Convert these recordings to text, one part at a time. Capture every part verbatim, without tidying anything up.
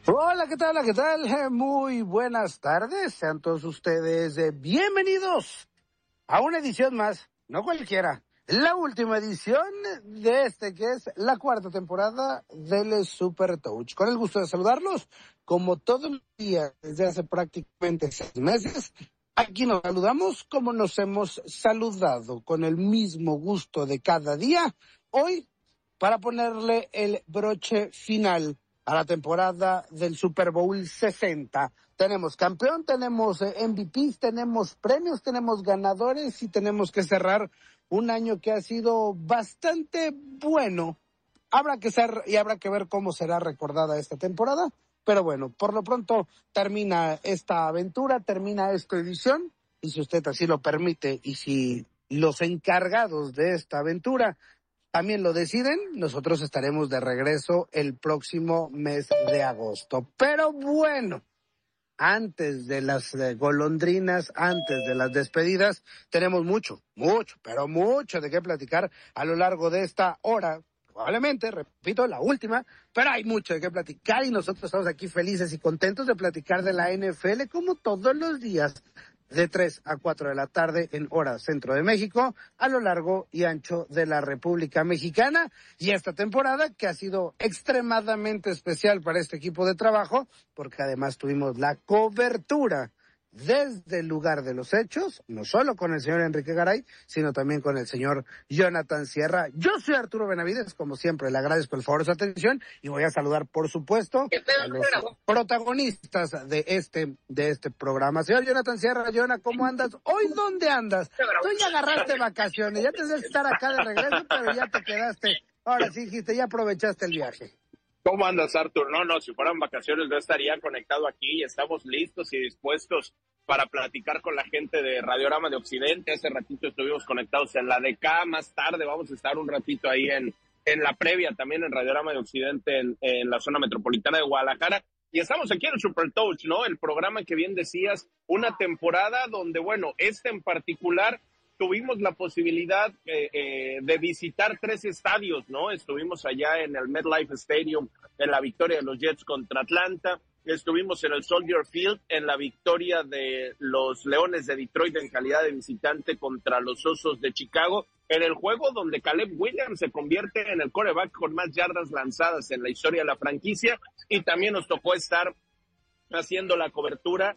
Hola, ¿qué tal? Hola, ¿qué tal? Eh, Muy buenas tardes. Sean todos ustedes eh, bienvenidos a una edición más, no cualquiera, la última edición de este que es la cuarta temporada del Super Touch. Con el gusto de saludarlos, como todo el día desde hace prácticamente seis meses. Aquí nos saludamos como nos hemos saludado, con el mismo gusto de cada día. Hoy, para ponerle el broche final a la temporada del Super Bowl sesenta. Tenemos campeón, tenemos M V Ps, tenemos premios, tenemos ganadores y tenemos que cerrar un año que ha sido bastante bueno. Habrá que ser y habrá que ver cómo será recordada esta temporada, pero bueno, por lo pronto termina esta aventura, termina esta edición, y si usted así lo permite y si los encargados de esta aventura también lo deciden, nosotros estaremos de regreso el próximo mes de agosto. Pero bueno, antes de las eh, golondrinas, antes de las despedidas, tenemos mucho, mucho, pero mucho de qué platicar a lo largo de esta hora. Probablemente, repito, la última, pero hay mucho de qué platicar y nosotros estamos aquí felices y contentos de platicar de la N F L como todos los días, de tres a cuatro de la tarde en hora centro de México, a lo largo y ancho de la República Mexicana. Y esta temporada que ha sido extremadamente especial para este equipo de trabajo, porque además tuvimos la cobertura desde el lugar de los hechos, no solo con el señor Enrique Garay, sino también con el señor Jonathan Sierra. Yo soy Arturo Benavides, como siempre, le agradezco el favor de su atención y voy a saludar, por supuesto, a los protagonistas de este de este programa. Señor Jonathan Sierra, Jonah, ¿cómo andas? ¿Hoy dónde andas? Tú ya agarraste vacaciones, ya tendrías que estar acá de regreso, pero ya te quedaste. Ahora sí dijiste, ya aprovechaste el viaje. ¿Cómo andas, Artur? No, no, si fueran vacaciones yo estaría conectado aquí y estamos listos y dispuestos para platicar con la gente de Radiorama de Occidente. Hace ratito estuvimos conectados en la D K, más tarde vamos a estar un ratito ahí en, en la previa, también en Radiorama de Occidente, en, en la zona metropolitana de Guadalajara. Y estamos aquí en el Super Touch, ¿no? El programa que bien decías, una temporada donde, bueno, este en particular tuvimos la posibilidad eh, eh, de visitar tres estadios, ¿no? Estuvimos allá en el MetLife Stadium, en la victoria de los Jets contra Atlanta. Estuvimos en el Soldier Field, en la victoria de los Leones de Detroit en calidad de visitante contra los Osos de Chicago, en el juego donde Caleb Williams se convierte en el quarterback con más yardas lanzadas en la historia de la franquicia, y también nos tocó estar haciendo la cobertura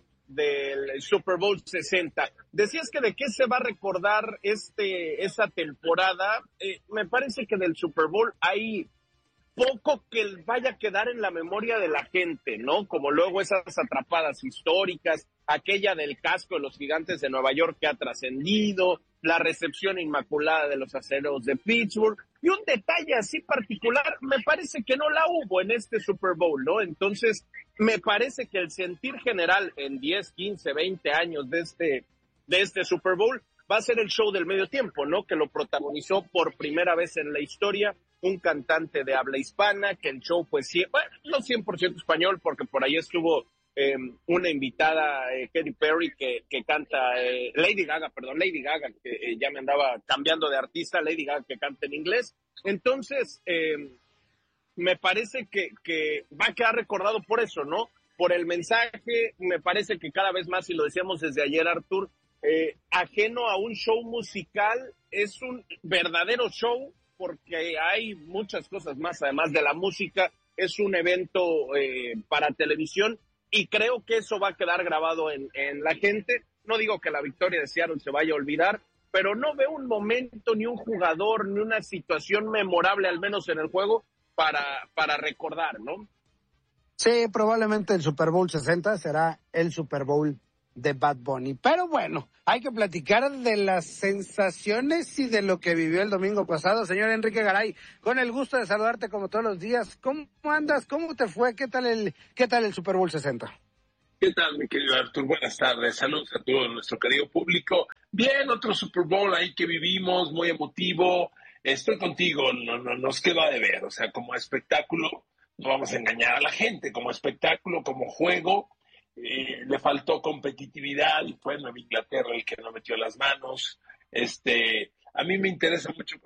del Super Bowl sesenta. Decías que de qué se va a recordar este esa temporada. Eh, me parece que del Super Bowl hay poco que vaya a quedar en la memoria de la gente, ¿no? Como luego esas atrapadas históricas, aquella del casco de los Gigantes de Nueva York que ha trascendido, la recepción inmaculada de los Aceros de Pittsburgh, y un detalle así particular, me parece que no la hubo en este Super Bowl, ¿no? Entonces, me parece que el sentir general en diez, quince, veinte años de este, de este Super Bowl va a ser el show del medio tiempo, ¿no? Que lo protagonizó por primera vez en la historia un cantante de habla hispana, que el show pues sí, bueno, no cien por ciento español, porque por ahí estuvo eh, una invitada, eh, Katy Perry, que, que canta, eh, Lady Gaga, perdón, Lady Gaga, que eh, ya me andaba cambiando de artista, Lady Gaga que canta en inglés. Entonces, eh, me parece que, que va a quedar recordado por eso, ¿no? Por el mensaje, me parece que cada vez más, y lo decíamos desde ayer, Artur, eh, ajeno a un show musical, es un verdadero show, porque hay muchas cosas más, además de la música, es un evento eh, para televisión, y creo que eso va a quedar grabado en, en la gente. No digo que la victoria de Seattle se vaya a olvidar, pero no veo un momento, ni un jugador, ni una situación memorable, al menos en el juego, para, para recordar, ¿no? Sí, probablemente el Super Bowl sesenta será el Super Bowl de Bad Bunny. Pero bueno, hay que platicar de las sensaciones y de lo que vivió el domingo pasado. Señor Enrique Garay, con el gusto de saludarte como todos los días. ¿Cómo andas? ¿Cómo te fue? ¿Qué tal el, qué tal el Super Bowl sesenta? ¿Qué tal, mi querido Artur? Buenas tardes. Saludos a todo nuestro querido público. Bien, otro Super Bowl ahí que vivimos, muy emotivo. Estoy contigo, no, no nos queda de ver. O sea, como espectáculo, no vamos a engañar a la gente. Como espectáculo, como juego, eh, le faltó competitividad y fue Nueva Inglaterra el que no metió las manos. Este, a mí me interesa mucho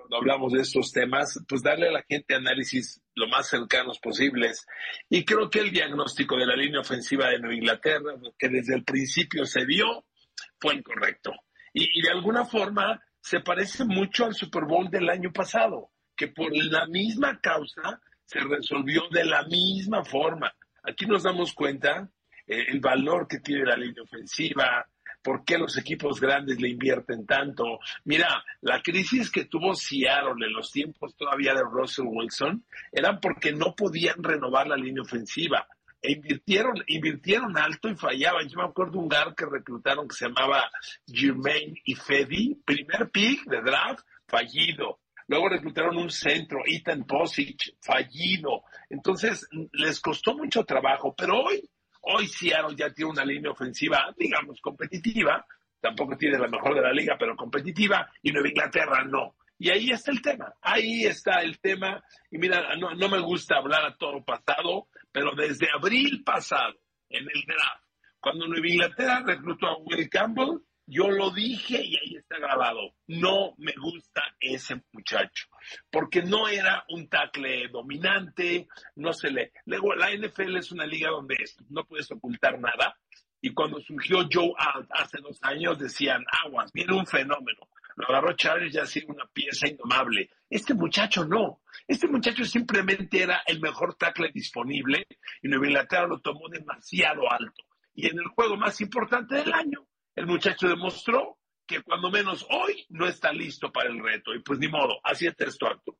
cuando hablamos de estos temas, pues darle a la gente análisis lo más cercanos posibles. Y creo que el diagnóstico de la línea ofensiva de Nueva Inglaterra, que desde el principio se dio, fue incorrecto. Y, y de alguna forma se parece mucho al Super Bowl del año pasado, que por la misma causa se resolvió de la misma forma. Aquí nos damos cuenta eh, el valor que tiene la línea ofensiva, por qué los equipos grandes le invierten tanto. Mira, la crisis que tuvo Seattle en los tiempos todavía de Russell Wilson eran porque no podían renovar la línea ofensiva. E invirtieron, invirtieron alto y fallaban. Yo me acuerdo de un guard que reclutaron que se llamaba Jermaine Ifedi, primer pick de draft, fallido. Luego reclutaron un centro, Ethan Posich, fallido. Entonces, les costó mucho trabajo, pero hoy Hoy Seattle ya tiene una línea ofensiva, digamos, competitiva. Tampoco tiene la mejor de la liga, pero competitiva. Y Nueva Inglaterra no. Y ahí está el tema. Ahí está el tema. Y mira, no, no me gusta hablar a todo pasado, pero desde abril pasado, en el draft, cuando Nueva Inglaterra reclutó a Will Campbell, yo lo dije y ahí está grabado. No me gusta ese muchacho, porque no era un tackle dominante, no se le... Luego, la N F L es una liga donde no puedes ocultar nada, y cuando surgió Joe Alt hace dos años decían, aguas, viene un fenómeno. Lo agarró Charles y ha sido una pieza indomable. Este muchacho no. Este muchacho simplemente era el mejor tackle disponible, y Nueva Inglaterra lo tomó demasiado alto. Y en el juego más importante del año, el muchacho demostró que cuando menos hoy no está listo para el reto. Y pues ni modo, así es esto, Arturo.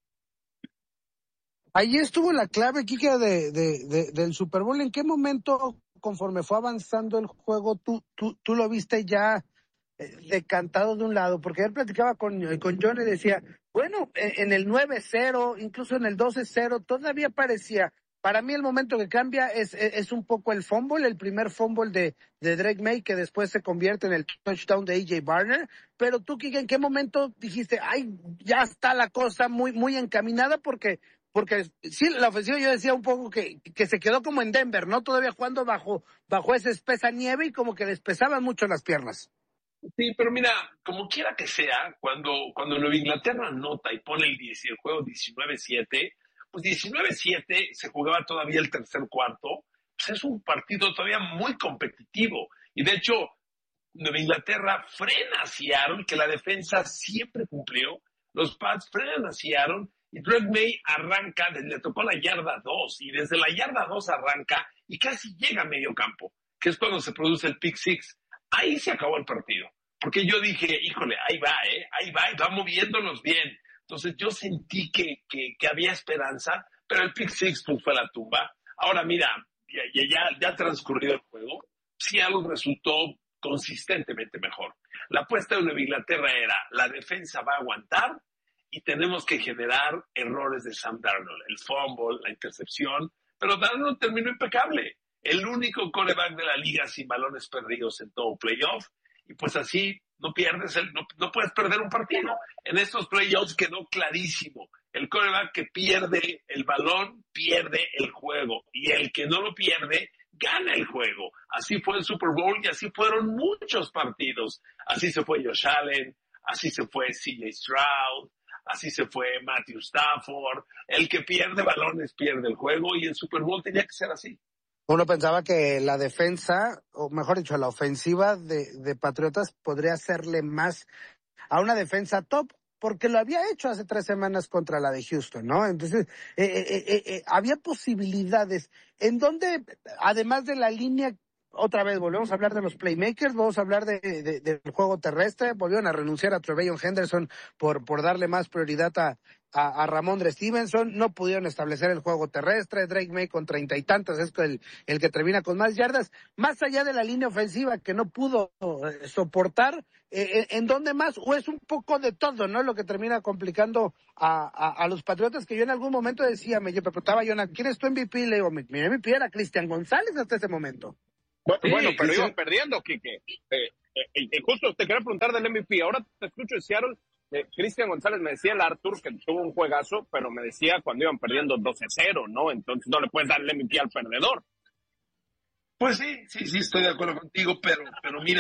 Ahí estuvo la clave, Kike, de, de, de, del Super Bowl. ¿En qué momento, conforme fue avanzando el juego, tú, tú, tú lo viste ya eh, decantado de un lado? Porque él platicaba con, con John y decía, bueno, en el nueve cero, incluso en el doce cero, todavía parecía... Para mí el momento que cambia es, es, es un poco el fumble, el primer fumble de, de Drake May, que después se convierte en el touchdown de A J Barner. Pero tú, Kike, ¿en qué momento dijiste, ay, ya está la cosa muy muy encaminada? Porque porque sí, la ofensiva yo decía un poco que, que se quedó como en Denver, ¿no? Todavía jugando bajo, bajo esa espesa nieve y como que les pesaban mucho las piernas. Sí, pero mira, como quiera que sea, cuando, cuando Nueva Inglaterra anota y pone el, diez, el juego diecinueve siete, pues diecinueve siete se jugaba todavía el tercer cuarto, pues es un partido todavía muy competitivo. Y de hecho, Nueva Inglaterra frena a Seattle, que la defensa siempre cumplió. Los Pats frenan a Seattle y Drake May arranca, le tocó la yarda dos, y desde la yarda dos arranca y casi llega a medio campo, que es cuando se produce el pick six. Ahí se acabó el partido. Porque yo dije, híjole, ahí va, ¿eh? Ahí va, y va moviéndonos bien. Entonces yo sentí que, que, que había esperanza, pero el pick six pues, fue la tumba. Ahora mira, ya, ya, ya ha transcurrido el juego, Seattle resultó consistentemente mejor. La apuesta de Nueva Inglaterra era, la defensa va a aguantar y tenemos que generar errores de Sam Darnold, el fumble, la intercepción, pero Darnold terminó impecable. El único quarterback de la liga sin balones perdidos en todo playoff, y pues así no pierdes, el, no, no puedes perder un partido. En estos playoffs quedó clarísimo. El quarterback que pierde el balón, pierde el juego. Y el que no lo pierde, gana el juego. Así fue el Super Bowl y así fueron muchos partidos. Así se fue Josh Allen, así se fue C J Stroud, así se fue Matthew Stafford. El que pierde balones pierde el juego y el Super Bowl tenía que ser así. Uno pensaba que la defensa, o mejor dicho, la ofensiva de, de Patriotas podría hacerle más a una defensa top, porque lo había hecho hace tres semanas contra la de Houston, ¿no? Entonces, eh, eh, eh, eh, había posibilidades en donde, además de la línea, otra vez volvemos a hablar de los playmakers, vamos a hablar de, de, del juego terrestre, volvieron a renunciar a Trevelyan Henderson por, por darle más prioridad a, a, a Ramondre Stevenson, no pudieron establecer el juego terrestre, Drake May con treinta y tantos es el, el que termina con más yardas, más allá de la línea ofensiva que no pudo eh, soportar, eh, ¿en dónde más? O es un poco de todo, ¿no? Lo que termina complicando a, a, a los Patriotas, que yo en algún momento decía, me preguntaba, Jonah, ¿quién es tu M V P? Le digo, mi, mi M V P era Cristian González hasta ese momento. Bueno, Sí, bueno, pero sí, iban sí. perdiendo, Quique. Eh, eh, eh, justo te quería preguntar del M V P. Ahora te escucho en Seattle. Eh, Cristian González me decía el Arthur que tuvo un juegazo, pero me decía cuando iban perdiendo doce cero, ¿no? Entonces no le puedes dar el M V P al perdedor. Pues sí, sí, sí, estoy de acuerdo contigo, pero, pero mira,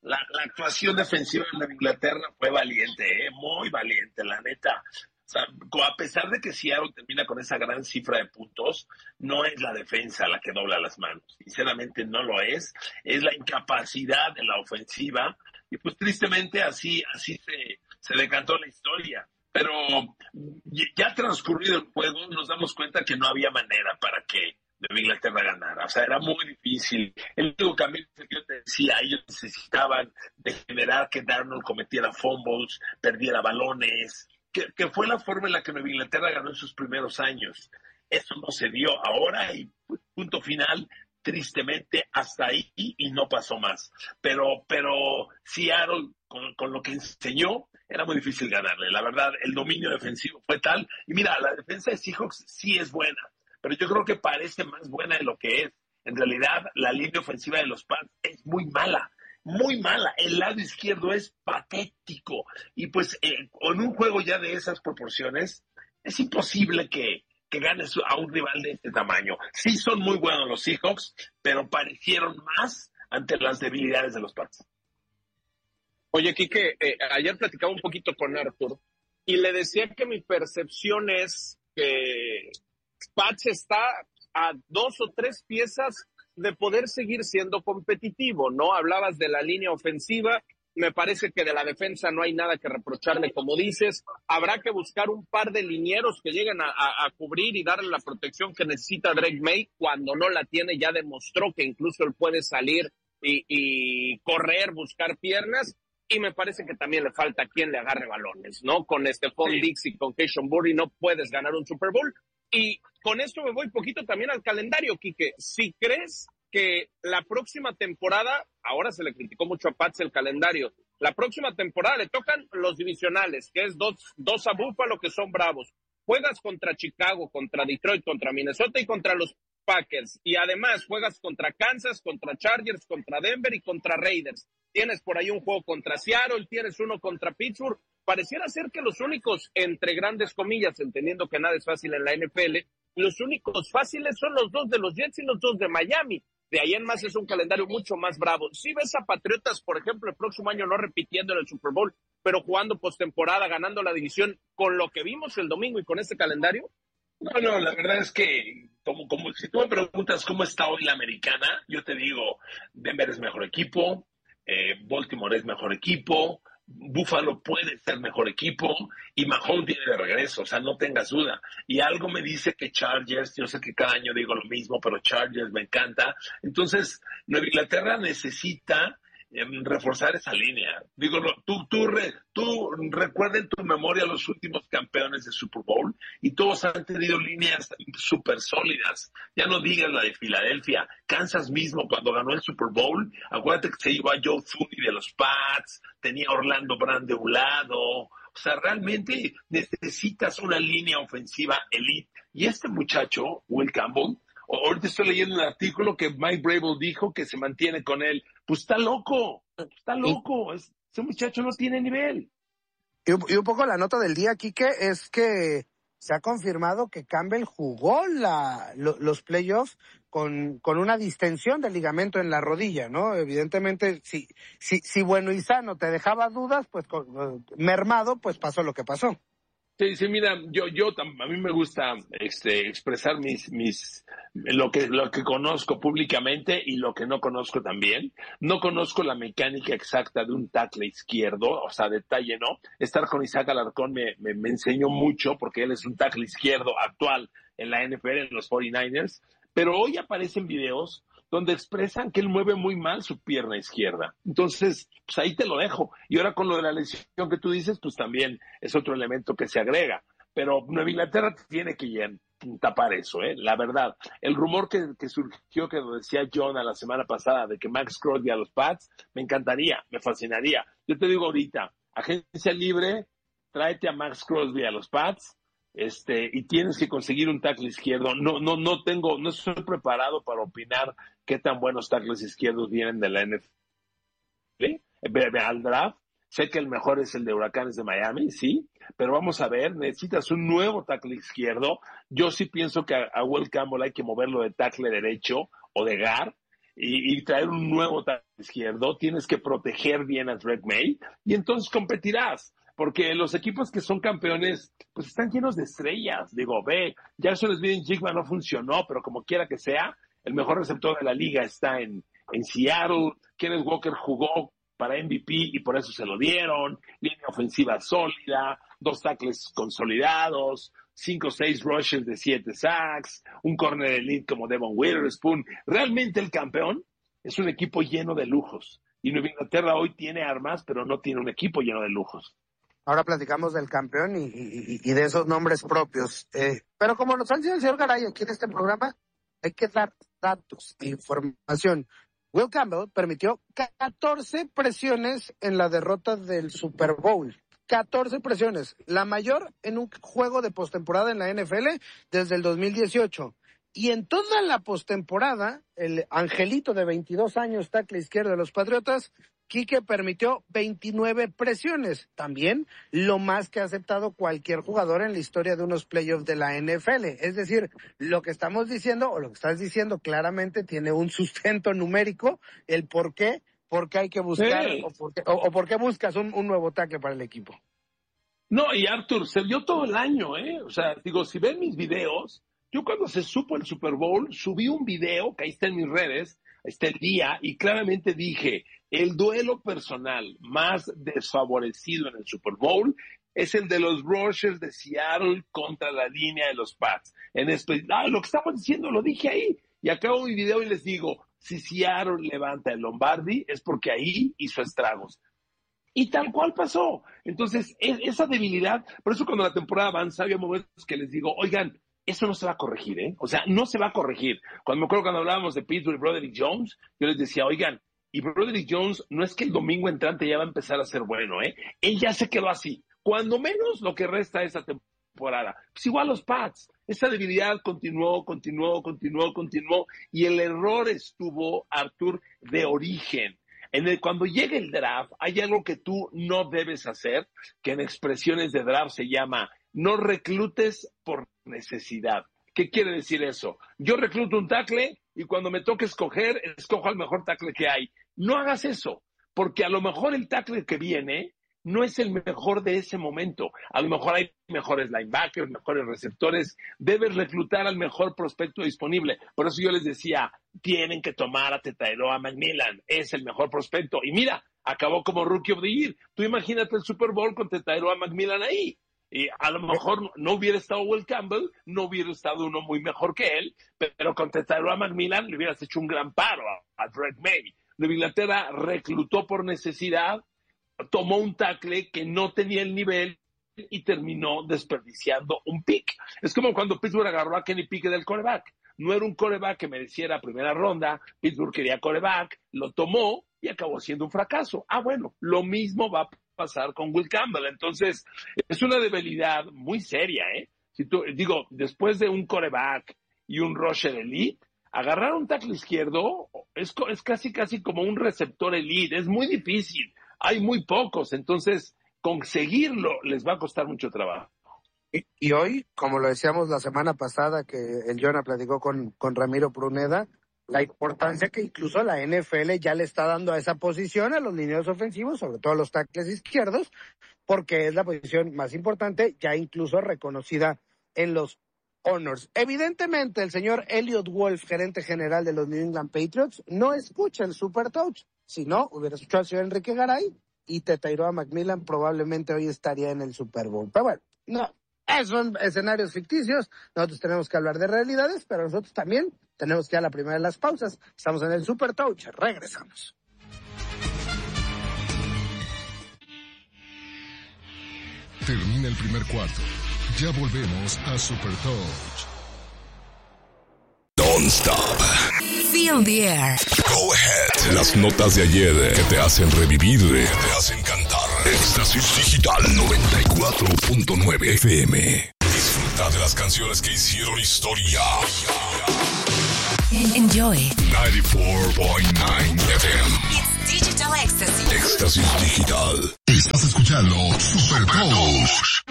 La, la actuación defensiva de Nueva Inglaterra fue valiente, ¿eh? Muy valiente, la neta. O sea, a pesar de que Seattle termina con esa gran cifra de puntos, no es la defensa la que dobla las manos. Sinceramente no lo es. Es la incapacidad de la ofensiva. Y pues tristemente así, así se, se decantó la historia. Pero ya transcurrido el juego nos damos cuenta que no había manera para que Nueva Inglaterra ganara. O sea, era muy difícil. El único camino que yo te decía, ellos necesitaban de generar que Darnold cometiera fumbles, perdiera balones, que, que fue la forma en la que Nueva Inglaterra ganó en sus primeros años. Eso no se dio ahora y punto final, tristemente, hasta ahí y no pasó más. Pero, pero Seattle, con, con lo que enseñó, era muy difícil ganarle. La verdad, el dominio defensivo fue tal. Y mira, la defensa de Seahawks sí es buena, pero yo creo que parece más buena de lo que es. En realidad, la línea ofensiva de los Pats es muy mala, muy mala. El lado izquierdo es patético. Y pues, eh, en un juego ya de esas proporciones, es imposible que, que ganes a un rival de este tamaño. Sí son muy buenos los Seahawks, pero parecieron más ante las debilidades de los Pats. Oye, Quique, eh, ayer platicaba un poquito con Arthur y le decía que mi percepción es que Pats está a dos o tres piezas de poder seguir siendo competitivo, ¿no? Hablabas de la línea ofensiva, me parece que de la defensa no hay nada que reprocharle, como dices. Habrá que buscar un par de linieros que lleguen a, a, a cubrir y darle la protección que necesita Drake May. Cuando no la tiene, ya demostró que incluso él puede salir y, y correr, buscar piernas. Y me parece que también le falta quien le agarre balones, ¿no? Con Stephon sí. Diggs y con Keishon Burry no puedes ganar un Super Bowl. Y con esto me voy poquito también al calendario, Quique. Si crees que la próxima temporada, ahora se le criticó mucho a Pats el calendario, la próxima temporada le tocan los divisionales, que es dos, dos a Buffalo, que son bravos. Juegas contra Chicago, contra Detroit, contra Minnesota y contra los Packers. Y además juegas contra Kansas, contra Chargers, contra Denver y contra Raiders. Tienes por ahí un juego contra Seattle, tienes uno contra Pittsburgh. Pareciera ser que los únicos, entre grandes comillas, entendiendo que nada es fácil en la N F L, los únicos fáciles son los dos de los Jets y los dos de Miami. De ahí en más es un calendario mucho más bravo. Si ves a Patriotas, por ejemplo, el próximo año no repitiendo en el Super Bowl, pero jugando postemporada, ganando la división, con lo que vimos el domingo y con este calendario. No, no, la verdad es que, como, como si tú me preguntas cómo está hoy la americana, yo te digo, Denver es mejor equipo, eh, Baltimore es mejor equipo, Buffalo puede ser mejor equipo y Mahomes viene de regreso, o sea, no tengas duda. Y algo me dice que Chargers, yo sé que cada año digo lo mismo, pero Chargers me encanta. Entonces, Nueva Inglaterra necesita eh, reforzar esa línea. Digo, tú, tú, re, tú recuerda en tu memoria los últimos campeones de Super Bowl y todos han tenido líneas súper sólidas. Ya no digas la de Filadelfia. Kansas mismo, cuando ganó el Super Bowl, acuérdate que se iba a Joe Thuney de los Pats, tenía Orlando Brand de un lado. O sea, realmente necesitas una línea ofensiva elite. Y este muchacho, Will Campbell, ahorita estoy leyendo un artículo que Mike Vrabel dijo que se mantiene con él. Pues está loco, está loco. Es, ese muchacho no tiene nivel. Y un, y un poco la nota del día, Quique, es que se ha confirmado que Campbell jugó la, lo, los playoffs con, con una distensión del ligamento en la rodilla, ¿no? Evidentemente, si, si, si bueno y sano te dejaba dudas, pues con, mermado, pues pasó lo que pasó. Sí, sí, mira, yo, yo, a mí me gusta este, expresar mis, mis, lo que, lo que conozco públicamente y lo que no conozco también. No conozco la mecánica exacta de un tackle izquierdo, o sea, detalle, ¿no? Estar con Isaac Alarcón me, me, me enseñó mucho porque él es un tackle izquierdo actual en la N F L, en los cuarenta y nueve ers, pero hoy aparecen videos donde expresan que él mueve muy mal su pierna izquierda. Entonces, pues ahí te lo dejo. Y ahora con lo de la lesión que tú dices, pues también es otro elemento que se agrega. Pero Nueva Inglaterra tiene que tapar eso, ¿eh? La verdad. El rumor que, que surgió, que lo decía John a la semana pasada, de que Max Crosby a los Pats, me encantaría, me fascinaría. Yo te digo ahorita, agencia libre, tráete a Max Crosby a los Pats, este, y tienes que conseguir un tackle izquierdo. No, no, no tengo, no estoy preparado para opinar qué tan buenos tackles izquierdos vienen de la N F L. Al draft, sé que el mejor es el de Huracanes de Miami, sí, pero vamos a ver, necesitas un nuevo tackle izquierdo. Yo sí pienso que a, a Will Campbell hay que moverlo de tackle derecho o de guard, y, y traer un nuevo tackle izquierdo, tienes que proteger bien a Drake May y entonces competirás. Porque los equipos que son campeones, pues están llenos de estrellas. Digo, ve, Jackson Smith-Njigba no funcionó, pero como quiera que sea, el mejor receptor de la liga está en, en Seattle. Kenneth Walker jugó para M V P y por eso se lo dieron. Línea ofensiva sólida, dos tackles consolidados, cinco o seis rushes de siete sacks, un corner elite como Devon Witherspoon. Realmente el campeón es un equipo lleno de lujos. Y Nueva Inglaterra hoy tiene armas, pero no tiene un equipo lleno de lujos. Ahora platicamos del campeón y, y, y de esos nombres propios. Eh, pero como nos ha dicho el señor Garay aquí en este programa, hay que dar datos e información. Will Campbell permitió catorce presiones en la derrota del Super Bowl. catorce presiones, la mayor en un juego de postemporada en la N F L desde el dos mil dieciocho. Y en toda la postemporada, el angelito de veintidós años, tackle izquierdo de los Patriotas, Quique permitió veintinueve presiones, también lo más que ha aceptado cualquier jugador en la historia de unos playoffs de la N F L. Es decir, lo que estamos diciendo, o lo que estás diciendo claramente tiene un sustento numérico, el por qué, por qué hay que buscar, sí. o, por qué, o, o por qué buscas un, un nuevo tackle para el equipo. No, y Arthur, se vio todo el año, ¿eh? O sea, digo, si ven mis videos, yo cuando se supo el Super Bowl, subí un video, que ahí está en mis redes, está el día, y claramente dije, el duelo personal más desfavorecido en el Super Bowl es el de los Rushers de Seattle contra la línea de los Pats. En espe- ah, lo que estamos diciendo lo dije ahí, y acabo mi video y les digo, si Seattle levanta el Lombardi es porque ahí hizo estragos. Y tal cual pasó. Entonces, es, esa debilidad, por eso cuando la temporada avanza, había momentos que les digo, oigan, eso no se va a corregir, ¿eh? O sea, no se va a corregir. Cuando me acuerdo cuando hablábamos de Pittsburgh y Broderick Jones, yo les decía, oigan, y Broderick Jones no es que el domingo entrante ya va a empezar a ser bueno, ¿eh? Él ya se quedó así. Cuando menos lo que resta de esa temporada. Pues igual los Pats. Esa debilidad continuó, continuó, continuó, continuó. Y el error estuvo, Arthur, de origen. En el, cuando llegue el draft, hay algo que tú no debes hacer, que en expresiones de draft se llama no reclutes por necesidad. ¿Qué quiere decir eso? Yo recluto un tackle y cuando me toque escoger, escojo al mejor tackle que hay. No hagas eso, porque a lo mejor el tackle que viene no es el mejor de ese momento. A lo mejor hay mejores linebackers, mejores receptores. Debes reclutar al mejor prospecto disponible. Por eso yo les decía, tienen que tomar a Tetairoa McMillan. Es el mejor prospecto. Y mira, acabó como Rookie of the Year. Tú imagínate el Super Bowl con Tetairoa McMillan ahí. Y a lo mejor no hubiera estado Will Campbell, no hubiera estado uno muy mejor que él, pero con Tetairoa McMillan le hubieras hecho un gran paro a, a Drake May. Nueva Inglaterra reclutó por necesidad, tomó un tackle que no tenía el nivel y terminó desperdiciando un pick. Es como cuando Pittsburgh agarró a Kenny Pickett del quarterback. No era un quarterback que mereciera primera ronda, Pittsburgh quería quarterback, lo tomó y acabó siendo un fracaso. Ah, bueno, lo mismo va a pasar con Will Campbell. Entonces, es una debilidad muy seria, ¿eh? Si tú, digo, después de un quarterback y un rusher elite, agarrar un tackle izquierdo es, es casi casi como un receptor elite. Es muy difícil. Hay muy pocos. Entonces, conseguirlo les va a costar mucho trabajo. Y, y hoy, como lo decíamos la semana pasada, que el Jonah platicó con, con Ramiro Pruneda, la importancia que incluso la N F L ya le está dando a esa posición, a los lineos ofensivos, sobre todo a los tackles izquierdos, porque es la posición más importante, ya incluso reconocida en los honors. Evidentemente, el señor Elliot Wolf, gerente general de los New England Patriots, no escucha el Super Touch. Si no, hubiera escuchado al señor Enrique Garay y Tetairoa McMillan probablemente hoy estaría en el Super Bowl. Pero bueno, no. Esos son escenarios ficticios, nosotros tenemos que hablar de realidades, pero nosotros también tenemos que ir a la primera de las pausas. Estamos en el Super Touch, regresamos. Termina el primer cuarto, ya volvemos a Super Touch. Don't stop. Feel the air. Go ahead. Las notas de ayer que te hacen revivir, que te hacen cantar. Éxtasis Digital noventa y cuatro punto nueve F M. Disfruta de las canciones que hicieron historia. Enjoy. noventa y cuatro punto nueve F M. It's Digital Ecstasy. Éxtasis Digital. Estás escuchando Super Touch.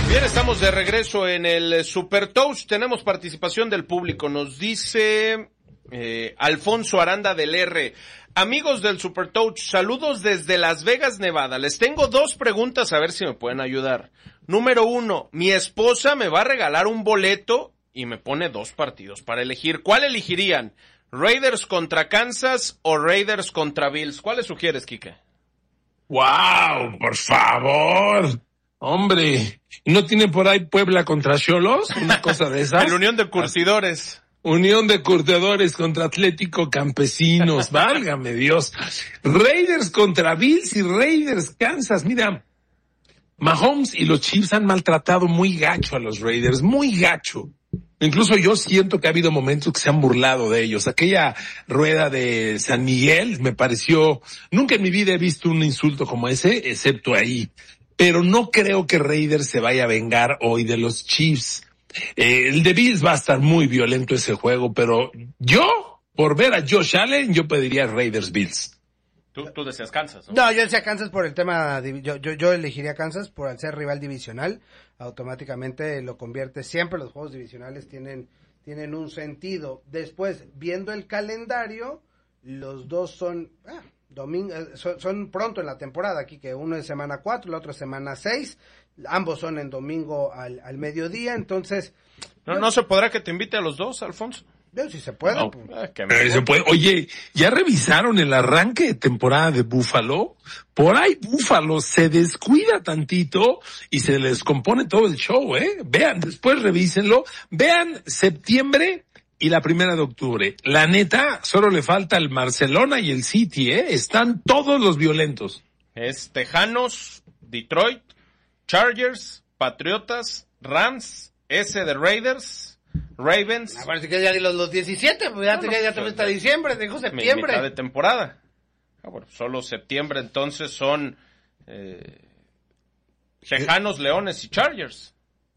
Bien, estamos de regreso en el Super Touch. Tenemos participación del público. Nos dice eh, Alfonso Aranda del R. Amigos del Super Touch, saludos desde Las Vegas, Nevada. Les tengo dos preguntas a ver si me pueden ayudar. Número uno, mi esposa me va a regalar un boleto y me pone dos partidos para elegir. ¿Cuál elegirían? ¿Raiders contra Kansas o Raiders contra Bills? ¿Cuáles sugieres, Quique? ¡Wow! Por favor. Hombre, ¿no tiene por ahí Puebla contra Xolos? Una cosa de esas. La Unión de Curtidores. Unión de Curtidores contra Atlético Campesinos. Válgame Dios. Raiders contra Bills y Raiders Kansas. Mira, Mahomes y los Chiefs han maltratado muy gacho a los Raiders. Muy gacho. Incluso yo siento que ha habido momentos que se han burlado de ellos. Aquella rueda de San Miguel me pareció... Nunca en mi vida he visto un insulto como ese, excepto ahí. Pero no creo que Raiders se vaya a vengar hoy de los Chiefs. Eh, el de Bills va a estar muy violento ese juego, pero yo, por ver a Josh Allen, yo pediría Raiders Bills. Tú, tú decías Kansas, ¿no? No, yo decía Kansas por el tema, yo, yo, yo elegiría Kansas por al ser rival divisional, automáticamente lo convierte, siempre los juegos divisionales tienen, tienen un sentido. Después, viendo el calendario, los dos son, ah, domingo, son, son pronto en la temporada aquí, que uno es semana cuatro, el otro es semana seis, ambos son en domingo al, al mediodía, entonces... ¿No, yo, ¿No se podrá que te invite a los dos, Alfonso? Yo sí se puede. No, pues. Ah, que pero se puede. Oye, ¿ya revisaron el arranque de temporada de Buffalo? Por ahí Buffalo se descuida tantito y se les compone todo el show, ¿eh? Vean, después revísenlo. Vean septiembre y la primera de octubre. La neta, solo le falta el Barcelona y el City, ¿eh? Están todos los violentos. Es Tejanos, Detroit, Chargers, Patriotas, Rams, S de Raiders, Ravens. Ah, parece que ya di los, los diecisiete, pues ya, No, te, no, ya, ya pues, te hasta diciembre, dijo septiembre. Mitad de temporada. Ah, bueno, solo septiembre entonces son eh, Tejanos, Leones y Chargers.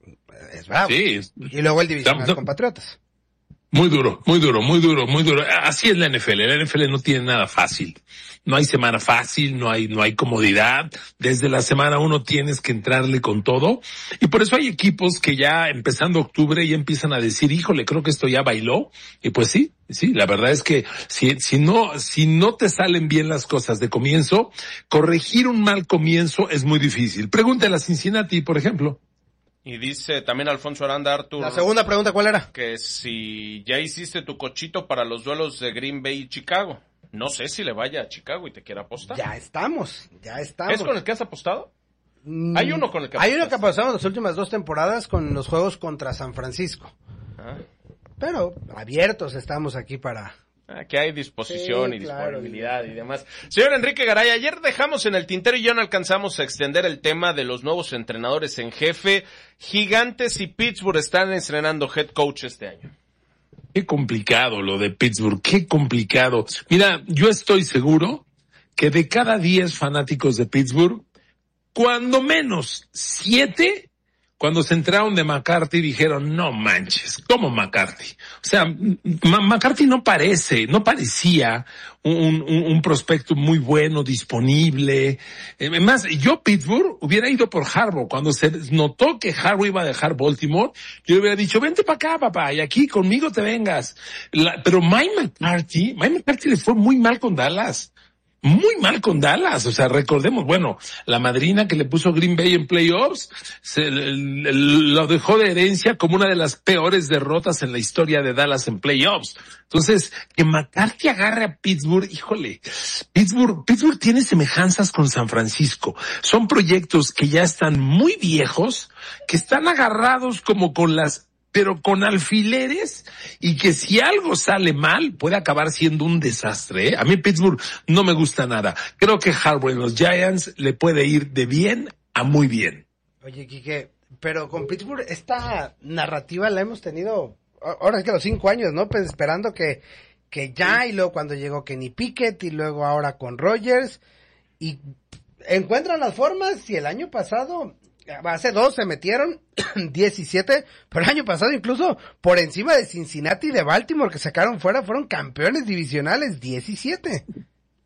Es bravo. Sí. Y luego el divisional Estamos- con Patriotas. Muy duro, muy duro, muy duro, muy duro. Así es la N F L. La N F L no tiene nada fácil. No hay semana fácil, no hay, no hay comodidad. Desde la semana uno tienes que entrarle con todo. Y por eso hay equipos que ya empezando octubre ya empiezan a decir, híjole, creo que esto ya bailó. Y pues sí, sí, la verdad es que si, si no, si no te salen bien las cosas de comienzo, corregir un mal comienzo es muy difícil. Pregúntale a Cincinnati, por ejemplo. Y dice también Alfonso Aranda, Artur, La segunda pregunta, ¿cuál era? que si ya hiciste tu cochito para los duelos de Green Bay y Chicago. No sé si le vaya a Chicago y te quiera apostar. Ya estamos, ya estamos. ¿Es con el que has apostado? Mm, Hay uno con el que Hay uno que apostaste. apostamos las últimas dos temporadas con los juegos contra San Francisco. Ah, Pero abiertos estamos aquí para... ah, que hay disposición Sí, y claro. disponibilidad y demás. Señor Enrique Garay, ayer dejamos en el tintero y ya no alcanzamos a extender el tema de los nuevos entrenadores en jefe. Gigantes y Pittsburgh están estrenando head coach este año. Qué complicado lo de Pittsburgh, qué complicado. Mira, yo estoy seguro que de cada diez fanáticos de Pittsburgh, cuando menos siete, cuando se enteraron de McCarthy dijeron, no manches, ¿cómo McCarthy? O sea, Ma- McCarthy no parece, no parecía un, un, un prospecto muy bueno, disponible. Además, yo Pittsburgh hubiera ido por Harbaugh. Cuando se notó que Harbaugh iba a dejar Baltimore, yo hubiera dicho, vente para acá, papá, y aquí conmigo te vengas. La, pero Mike McCarthy, Mike McCarthy le fue muy mal con Dallas. Muy mal con Dallas, o sea, recordemos, bueno, la madrina que le puso Green Bay en playoffs, se, el, el, lo dejó de herencia como una de las peores derrotas en la historia de Dallas en playoffs. Entonces, que McCarthy agarre a Pittsburgh, híjole, Pittsburgh, Pittsburgh tiene semejanzas con San Francisco. Son proyectos que ya están muy viejos, que están agarrados como con las pero con alfileres, y que si algo sale mal, puede acabar siendo un desastre, ¿eh? A mí Pittsburgh no me gusta nada. Creo que Harbaugh en los Giants le puede ir de bien a muy bien. Oye, Quique, pero con Pittsburgh esta narrativa la hemos tenido, ahora es que los cinco años, ¿no? Pues esperando que, que ya, y luego cuando llegó Kenny Pickett, y luego ahora con Rodgers, y encuentran las formas, y el año pasado... Hace dos se metieron diecisiete, pero el año pasado incluso por encima de Cincinnati y de Baltimore que sacaron fuera fueron campeones divisionales diecisiete.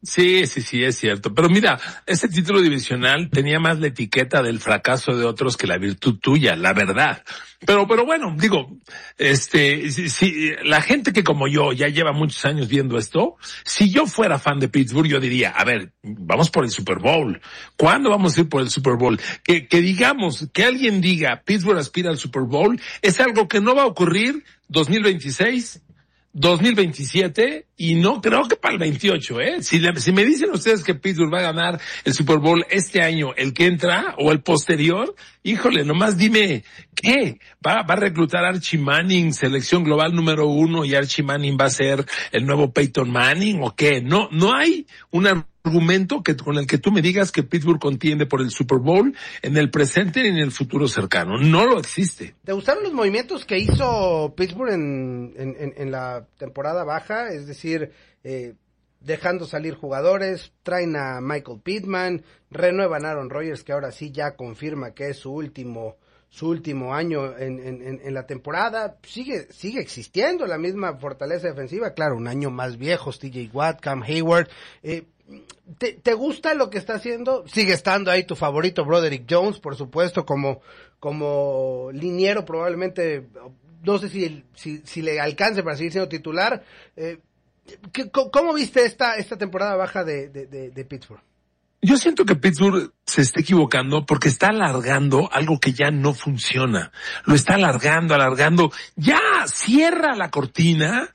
Sí, sí, sí, es cierto. Pero mira, ese título divisional tenía más la etiqueta del fracaso de otros que la virtud tuya, la verdad. Pero, pero bueno, digo, este, si, si la gente que como yo ya lleva muchos años viendo esto, si yo fuera fan de Pittsburgh, yo diría, a ver, vamos por el Super Bowl. ¿Cuándo vamos a ir por el Super Bowl? Que, que digamos, que alguien diga, Pittsburgh aspira al Super Bowl, es algo que no va a ocurrir dos mil veintiséis, dos mil veintisiete y no creo que para el veintiocho, ¿eh? Si, le, si me dicen ustedes que Pittsburgh va a ganar el Super Bowl este año, el que entra o el posterior, híjole, nomás dime, ¿qué? ¿Va, va a reclutar a Archie Manning, selección global número uno, y Archie Manning va a ser el nuevo Peyton Manning o qué? No, no hay una argumento que con el que tú me digas que Pittsburgh contiende por el Super Bowl en el presente y en el futuro cercano. No lo existe. ¿Te gustaron los movimientos que hizo Pittsburgh en, en, en la temporada baja? Es decir, eh, dejando salir jugadores, traen a Michael Pittman, renuevan a Aaron Rodgers, que ahora sí ya confirma que es su último su último año en, en, en la temporada. Sigue sigue existiendo la misma fortaleza defensiva, claro, un año más viejos, T J Watt, Cam Hayward. eh, ¿Te, ¿Te gusta lo que está haciendo? Sigue estando ahí tu favorito Broderick Jones, por supuesto, como como liniero, probablemente, no sé si si, si le alcance para seguir siendo titular. Eh, ¿qué, ¿Cómo viste esta esta temporada baja de, de, de, de Pittsburgh? Yo siento que Pittsburgh se está equivocando porque está alargando algo que ya no funciona. Lo está alargando, alargando. Ya, cierra la cortina,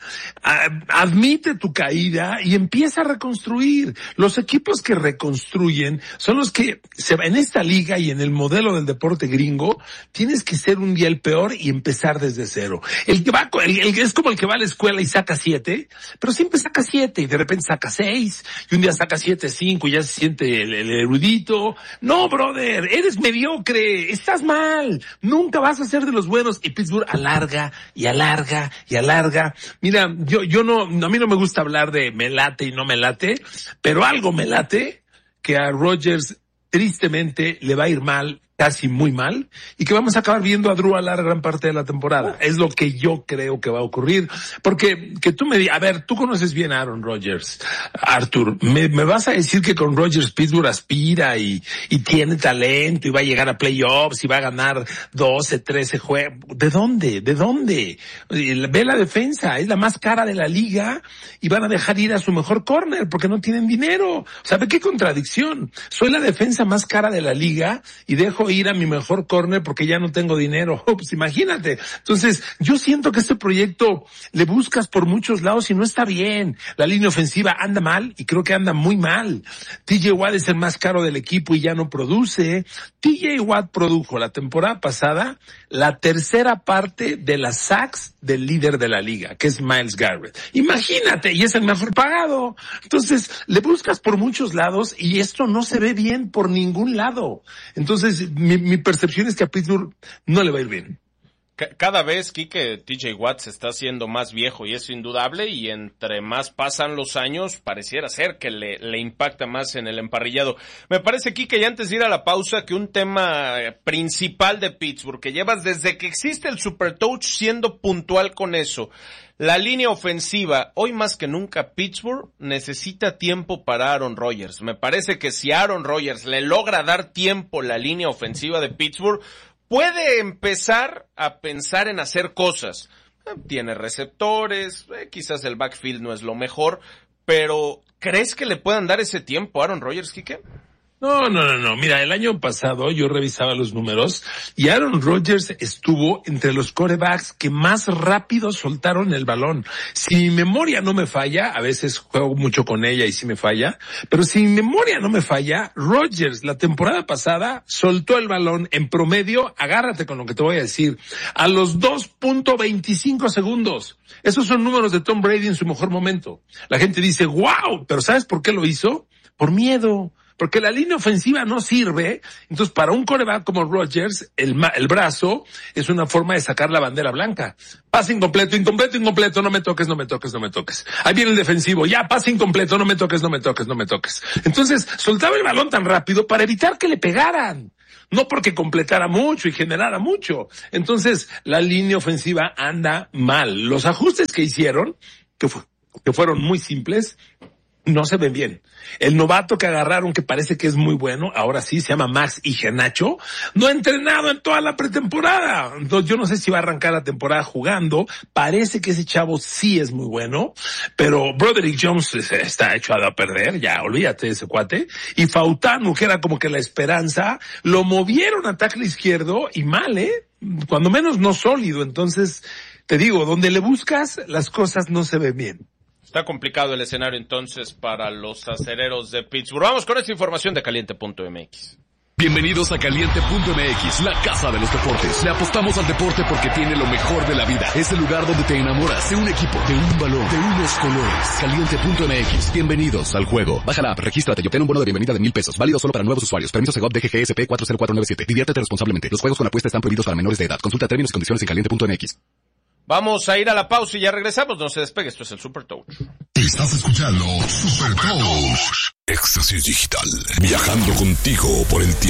admite tu caída y empieza a reconstruir. Los equipos que reconstruyen son los que se en esta liga y en el modelo del deporte gringo tienes que ser un día el peor y empezar desde cero. El que va, el, el es como el que va a la escuela y saca siete, pero siempre saca siete y de repente saca seis y un día saca siete, cinco y ya se siente el, el erudito. No, brother, eres mediocre, estás mal, nunca vas a ser de los buenos. Y Pittsburgh alarga y alarga y alarga. Mira, yo yo no, a mí no me gusta hablar de me late y no me late, pero algo me late que a Rodgers tristemente le va a ir mal, casi muy mal, y que vamos a acabar viendo a Drew a la gran parte de la temporada. Es lo que yo creo que va a ocurrir. Porque que tú me digas, a ver, tú conoces bien a Aaron Rodgers, Arthur, ¿me, me vas a decir que con Rodgers Pittsburgh aspira y, y tiene talento y va a llegar a playoffs y va a ganar doce, trece juegos? ¿De dónde? ¿De dónde? Ve la defensa, es la más cara de la liga y van a dejar ir a su mejor corner porque no tienen dinero. O sea, ve qué contradicción. Soy la defensa más cara de la liga y dejo ir a mi mejor corner porque ya no tengo dinero. Oh, pues imagínate. Entonces, yo siento que este proyecto le buscas por muchos lados y no está bien. La línea ofensiva anda mal y creo que anda muy mal. T J Watt es el más caro del equipo y ya no produce. T J Watt produjo la temporada pasada la tercera parte de las sacks del líder de la liga, que es Myles Garrett. Imagínate, y es el mejor pagado. Entonces, le buscas por muchos lados y esto no se ve bien por ningún lado. Entonces, mi, mi percepción es que a Pittsburgh no le va a ir bien. Cada vez, Quique, T J Watt se está haciendo más viejo y es indudable, y entre más pasan los años, pareciera ser que le, le impacta más en el emparrillado. Me parece, Quique, y antes de ir a la pausa, que un tema principal de Pittsburgh, que llevas desde que existe el Super Touch siendo puntual con eso, la línea ofensiva. Hoy más que nunca Pittsburgh necesita tiempo para Aaron Rodgers. Me parece que si Aaron Rodgers le logra dar tiempo la línea ofensiva de Pittsburgh, puede empezar a pensar en hacer cosas. Tiene receptores, eh, quizás el backfield no es lo mejor, pero ¿crees que le puedan dar ese tiempo a Aaron Rodgers, Quique? No, no, no, no. Mira, el año pasado yo revisaba los números y Aaron Rodgers estuvo entre los quarterbacks que más rápido soltaron el balón. Si mi memoria no me falla, a veces juego mucho con ella y sí me falla, pero si mi memoria no me falla, Rodgers la temporada pasada soltó el balón en promedio, agárrate con lo que te voy a decir, a los dos punto veinticinco segundos. Esos son números de Tom Brady en su mejor momento. La gente dice, wow, pero ¿sabes por qué lo hizo? Por miedo. Porque la línea ofensiva no sirve, entonces para un quarterback como Rodgers, el, el brazo es una forma de sacar la bandera blanca. Pase incompleto, incompleto, incompleto, no me toques, no me toques, no me toques. Ahí viene el defensivo, ya, pase incompleto, no me toques, no me toques, no me toques. Entonces, soltaba el balón tan rápido para evitar que le pegaran. No porque completara mucho y generara mucho. Entonces, la línea ofensiva anda mal. Los ajustes que hicieron, que, fu- que fueron muy simples, no se ven bien. El novato que agarraron, que parece que es muy bueno, ahora sí, se llama Max Iheanacho, no ha entrenado en toda la pretemporada. Entonces yo no sé si va a arrancar la temporada jugando. Parece que ese chavo sí es muy bueno, pero Broderick Jones está hecho a perder, ya, olvídate de ese cuate. Y Fautanu, que era como que la esperanza, lo movieron a tackle izquierdo y mal, ¿eh? Cuando menos no sólido. Entonces, te digo, donde le buscas, las cosas no se ven bien. Está complicado el escenario entonces para los acereros de Pittsburgh. Vamos con esta información de caliente punto m x. Bienvenidos a caliente punto m x, la casa de los deportes. Le apostamos al deporte porque tiene lo mejor de la vida. Es el lugar donde te enamoras de un equipo, de un balón, de unos colores. caliente punto m x. Bienvenidos al juego. Baja la app, regístrate y obtén un bono de bienvenida de mil pesos. Válido solo para nuevos usuarios. Permiso Segov D G G S P cuatro cero cuatro nueve siete. Diviértete responsablemente. Los juegos con apuesta están prohibidos para menores de edad. Consulta términos y condiciones en caliente punto m x. Vamos a ir a la pausa y ya regresamos. No se despegue. Esto es el Super Touch. Estás escuchando Super Touch. Éxtasis digital. Viajando contigo por el tiempo.